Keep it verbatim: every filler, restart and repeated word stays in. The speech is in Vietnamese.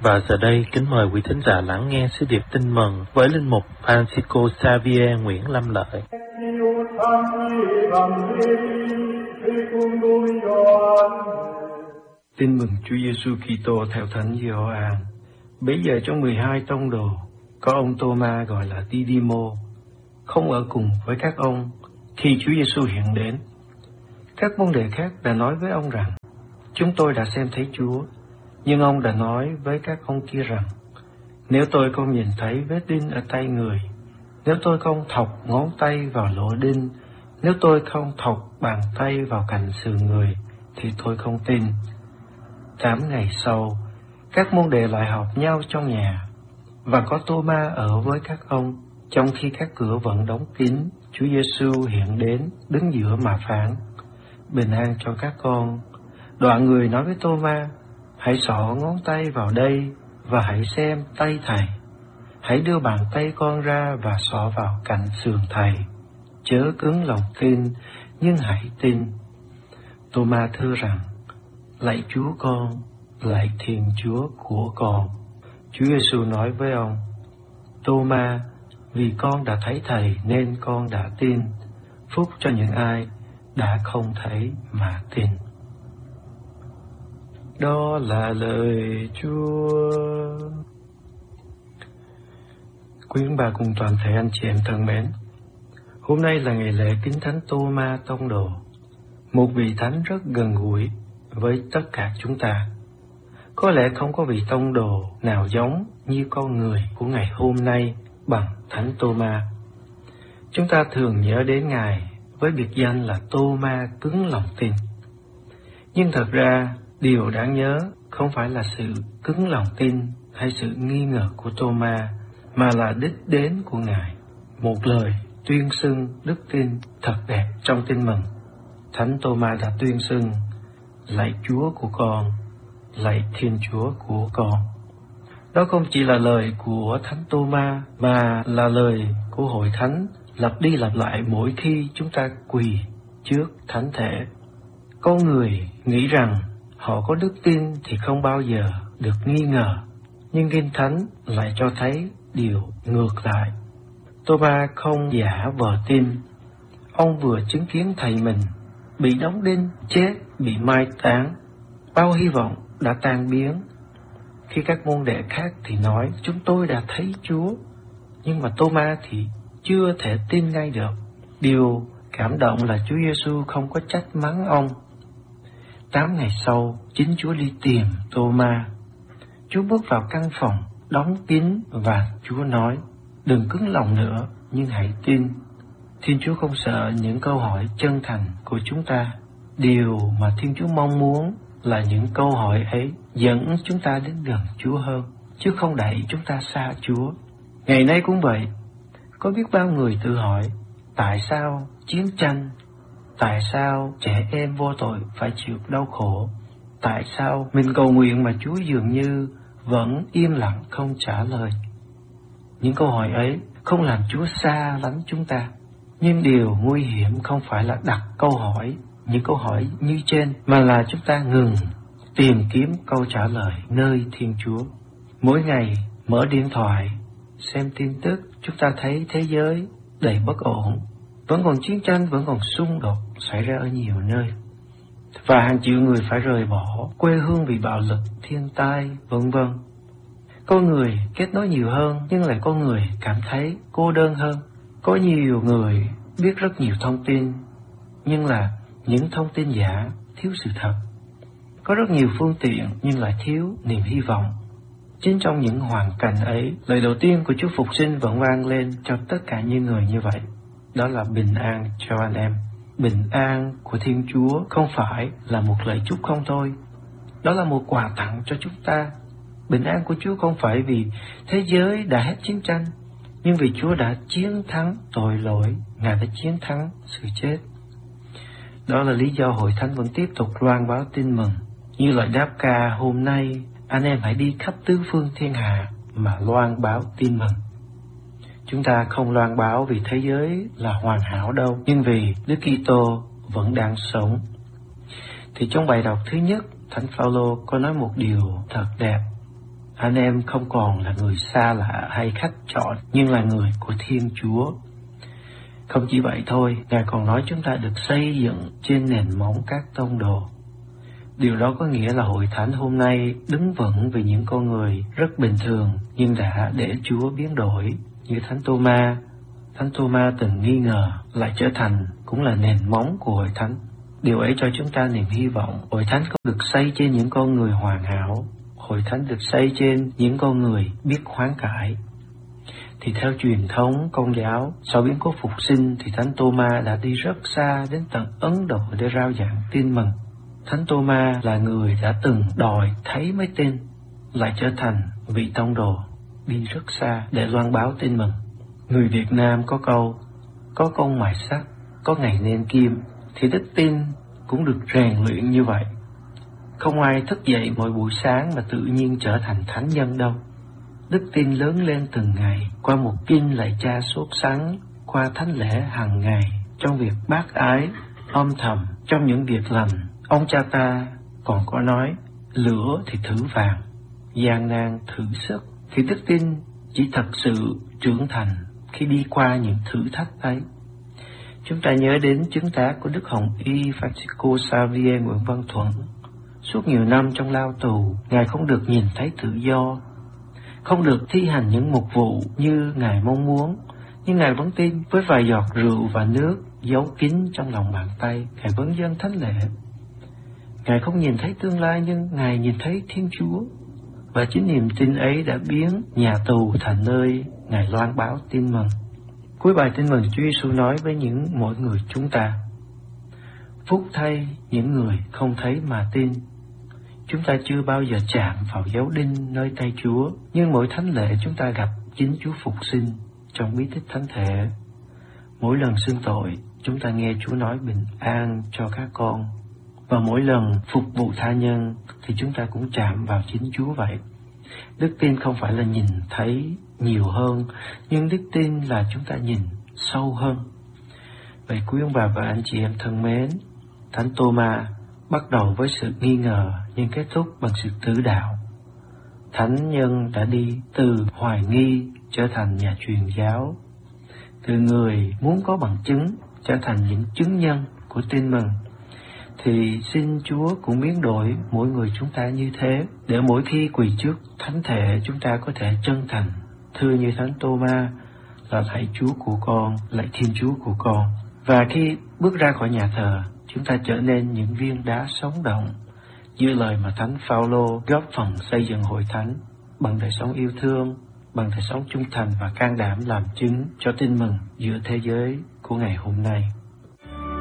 Và giờ đây, kính mời quý thính giả lắng nghe sứ điệp tin mừng với linh mục Francisco Xavier Nguyễn Lâm Lợi. Tin mừng Chúa Giêsu Kitô theo Thánh Gioan. Bấy giờ trong mười hai tông đồ, có ông Tô-ma gọi là Đi-đi-mô, không ở cùng với các ông khi Chúa Giêsu hiện đến. Các môn đệ khác đã nói với ông rằng: chúng tôi đã xem thấy Chúa. Nhưng ông đã nói với các ông kia rằng: nếu tôi không nhìn thấy vết đinh ở tay người, nếu tôi không thọc ngón tay vào lỗ đinh, nếu tôi không thọc bàn tay vào cạnh sườn người, thì tôi không tin. Tám ngày sau, các môn đệ lại họp nhau trong nhà, và có Tô-ma ở với các ông. Trong khi các cửa vẫn đóng kín, Chúa Giêsu hiện đến, đứng giữa mà phán: bình an cho các con. Đoạn người nói với Tô-ma: hãy xỏ ngón tay vào đây và hãy xem tay thầy. Hãy đưa bàn tay con ra và xỏ vào cạnh sườn thầy. Chớ cứng lòng tin, nhưng hãy tin. Tô-ma thưa rằng: lạy Chúa con, lạy Thiên Chúa của con. Chúa Giêsu nói với ông: Tô-ma, vì con đã thấy thầy nên con đã tin. Phúc cho những ai đã không thấy mà tin. Đó là lời Chúa. Quý bà cùng toàn thể anh chị em thân mến, hôm nay là ngày lễ kính thánh Tô-ma tông đồ, một vị thánh rất gần gũi với tất cả chúng ta. Có lẽ không có vị tông đồ nào giống như con người của ngày hôm nay bằng thánh Tô-ma. Chúng ta thường nhớ đến Ngài với biệt danh là Tô-ma cứng lòng tin. Nhưng thật ra, điều đáng nhớ không phải là sự cứng lòng tin hay sự nghi ngờ của Tô-ma, mà là đích đến của Ngài, một lời tuyên xưng đức tin thật đẹp trong tin mừng. Thánh Tô-ma đã tuyên xưng: lạy Chúa của con, lạy Thiên Chúa của con. Đó không chỉ là lời của Thánh Tô-ma, mà là lời của Hội Thánh lặp đi lặp lại mỗi khi chúng ta quỳ trước Thánh Thể. Con người nghĩ rằng họ có đức tin thì không bao giờ được nghi ngờ, nhưng Kinh Thánh lại cho thấy điều ngược lại. Tô-ma không giả vờ tin. Ông vừa chứng kiến thầy mình bị đóng đinh, chết, bị mai táng. Bao hy vọng đã tan biến. Khi các môn đệ khác thì nói: chúng tôi đã thấy Chúa. Nhưng mà Tô-ma thì chưa thể tin ngay được. Điều cảm động là Chúa Giêsu không có trách mắng ông. Tám ngày sau, chính Chúa đi tìm Tô-ma. Chúa bước vào căn phòng đóng kín và Chúa nói: đừng cứng lòng nữa, nhưng hãy tin. Thiên Chúa không sợ những câu hỏi chân thành của chúng ta. Điều mà Thiên Chúa mong muốn là những câu hỏi ấy dẫn chúng ta đến gần Chúa hơn, chứ không đẩy chúng ta xa Chúa. Ngày nay cũng vậy. Có biết bao người tự hỏi: tại sao chiến tranh? Tại sao trẻ em vô tội phải chịu đau khổ? Tại sao mình cầu nguyện mà Chúa dường như vẫn im lặng không trả lời? Những câu hỏi ấy không làm Chúa xa lánh chúng ta. Nhưng điều nguy hiểm không phải là đặt câu hỏi, những câu hỏi như trên, mà là chúng ta ngừng tìm kiếm câu trả lời nơi Thiên Chúa. Mỗi ngày mở điện thoại, xem tin tức, chúng ta thấy thế giới đầy bất ổn. Vẫn còn chiến tranh, vẫn còn xung đột xảy ra ở nhiều nơi. Và hàng triệu người phải rời bỏ quê hương vì bạo lực, thiên tai, vân vân. Con người kết nối nhiều hơn, nhưng lại con người cảm thấy cô đơn hơn. Có nhiều người biết rất nhiều thông tin, nhưng là những thông tin giả, thiếu sự thật. Có rất nhiều phương tiện, nhưng lại thiếu niềm hy vọng. Chính trong những hoàn cảnh ấy, lời đầu tiên của Chúa Phục Sinh vẫn vang lên cho tất cả những người như vậy. Đó là bình an cho anh em. Bình an của Thiên Chúa không phải là một lời chúc không thôi. Đó là một quà tặng cho chúng ta. Bình an của Chúa không phải vì thế giới đã hết chiến tranh, nhưng vì Chúa đã chiến thắng tội lỗi, Ngài đã chiến thắng sự chết. Đó là lý do Hội Thánh vẫn tiếp tục loan báo tin mừng. Như lời đáp ca hôm nay: anh em hãy đi khắp tứ phương thiên hạ mà loan báo tin mừng. Chúng ta không loan báo vì thế giới là hoàn hảo đâu, nhưng vì Đức Kitô vẫn đang sống. Thì trong bài đọc thứ nhất, Thánh Phaolô có nói một điều thật đẹp. Anh em không còn là người xa lạ hay khách trọ, nhưng là người của Thiên Chúa. Không chỉ vậy thôi, Ngài còn nói chúng ta được xây dựng trên nền móng các tông đồ. Điều đó có nghĩa là hội thánh hôm nay đứng vững vì những con người rất bình thường nhưng đã để Chúa biến đổi, như Thánh Tô-ma. Thánh Tô-ma từng nghi ngờ lại trở thành cũng là nền móng của hội thánh. Điều ấy cho chúng ta niềm hy vọng. Hội thánh không được xây trên những con người hoàn hảo, hội thánh được xây trên những con người biết hoán cải. Thì theo truyền thống Công giáo, sau biến cố phục sinh thì Thánh Tô-ma đã đi rất xa đến tận Ấn Độ để rao giảng tin mừng. Thánh Tô-ma là người đã từng đòi thấy mới tin, lại trở thành vị tông đồ đi rất xa để loan báo tin mừng. Người Việt Nam có câu, có công mài sắt, có ngày nên kim, thì đức tin cũng được rèn luyện như vậy. Không ai thức dậy mỗi buổi sáng mà tự nhiên trở thành thánh nhân đâu. Đức tin lớn lên từng ngày, qua một kinh lạy Cha sốt sắng, qua thánh lễ hàng ngày, trong việc bác ái, âm thầm, trong những việc lành. Ông cha ta còn có nói, lửa thì thử vàng, gian nan thử sức, thì đức tin chỉ thật sự trưởng thành khi đi qua những thử thách ấy. Chúng ta nhớ đến chứng tá của Đức Hồng Y Francisco Xavier Nguyễn Văn Thuận. Suốt nhiều năm trong lao tù, Ngài không được nhìn thấy tự do, không được thi hành những mục vụ như Ngài mong muốn, nhưng Ngài vẫn tin với vài giọt rượu và nước giấu kín trong lòng bàn tay, Ngài vẫn dâng thánh lễ. Ngài không nhìn thấy tương lai nhưng Ngài nhìn thấy Thiên Chúa, và chính niềm tin ấy đã biến nhà tù thành nơi Ngài loan báo tin mừng. Cuối bài tin mừng, Chúa Giêsu nói với những mỗi người chúng ta: phúc thay những người không thấy mà tin. Chúng ta chưa bao giờ chạm vào dấu đinh nơi tay Chúa, nhưng mỗi thánh lễ chúng ta gặp chính Chúa phục sinh trong bí tích thánh thể. Mỗi lần xưng tội, chúng ta nghe Chúa nói bình an cho các con, và mỗi lần phục vụ tha nhân thì chúng ta cũng chạm vào chính Chúa vậy. Đức tin không phải là nhìn thấy nhiều hơn, nhưng đức tin là chúng ta nhìn sâu hơn. Vậy quý ông bà và anh chị em thân mến, Thánh Tô-ma bắt đầu với sự nghi ngờ nhưng kết thúc bằng sự tử đạo. Thánh nhân đã đi từ hoài nghi trở thành nhà truyền giáo, từ người muốn có bằng chứng trở thành những chứng nhân của tin mừng. Thì xin Chúa cũng biến đổi mỗi người chúng ta như thế, để mỗi khi quỳ trước thánh thể chúng ta có thể chân thành thưa như Thánh Tô-ma là lạy Chúa của con, lạy Thiên Chúa của con. Và khi bước ra khỏi nhà thờ, chúng ta trở nên những viên đá sống động, như lời mà Thánh Phao-lô góp phần xây dựng hội thánh bằng đời sống yêu thương, bằng đời sống trung thành và can đảm làm chứng cho tin mừng giữa thế giới của ngày hôm nay.